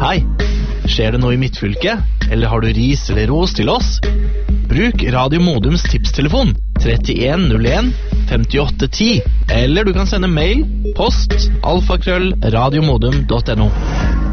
Hei, skjer det noe i midtfylket? Eller har du ris eller ros til oss? Bruk Radio Modums tipstelefon 3101 5810. Eller du kan sende mail, post, alfakrøll, radiomodum.no.